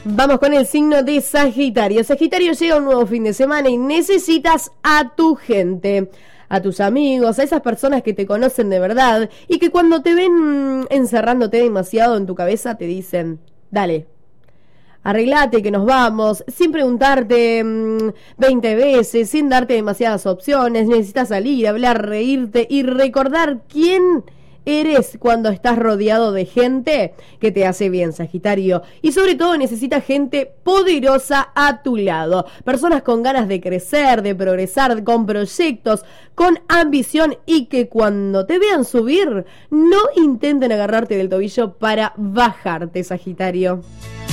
Vamos con el signo de Sagitario. Sagitario, llega un nuevo fin de semana y necesitas a tu gente, a tus amigos, a esas personas que te conocen de verdad y que cuando te ven encerrándote demasiado en tu cabeza te dicen, dale, arreglate que nos vamos, sin preguntarte 20 veces, sin darte demasiadas opciones. Necesitas salir, hablar, reírte y recordar quién eres cuando estás rodeado de gente que te hace bien, Sagitario. Y sobre todo necesitas gente poderosa a tu lado. Personas con ganas de crecer, de progresar, con proyectos, con ambición y que cuando te vean subir, no intenten agarrarte del tobillo para bajarte, Sagitario.